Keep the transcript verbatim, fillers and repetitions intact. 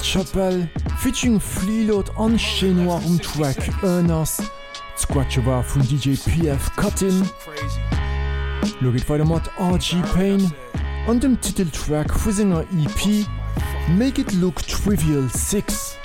Chapelle, featuring Fleelord an Chenoir um Track Earners, Squatcher war vun D J P F Cuttin. Logit weiter mat R G Payne an dem Titeltrack vu senger E P Make It Look Trivial six.